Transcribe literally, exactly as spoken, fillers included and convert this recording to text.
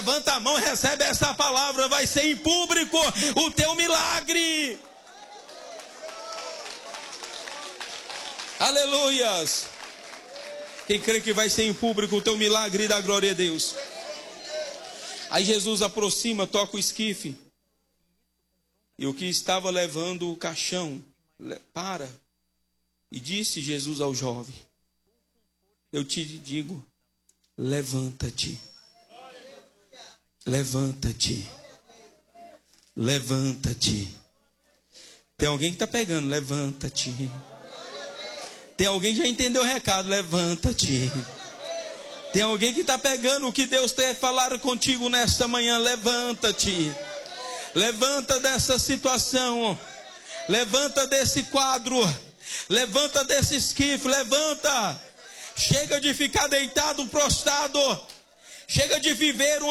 Levanta a mão e recebe essa palavra. Vai ser em público o teu milagre. Aleluias. Quem crê que vai ser em público o teu milagre, dá glória a Deus. Aí Jesus aproxima, toca o esquife. E o que estava levando o caixão para. E disse Jesus ao jovem: eu te digo, levanta-te. Levanta-te. Levanta-te. Tem alguém que está pegando, levanta-te. Tem alguém que já entendeu o recado, levanta-te. Tem alguém que está pegando o que Deus tem falado contigo nesta manhã, levanta-te. Levanta dessa situação. Levanta desse quadro. Levanta desse esquife, levanta. Chega de ficar deitado, prostrado. Chega de viver um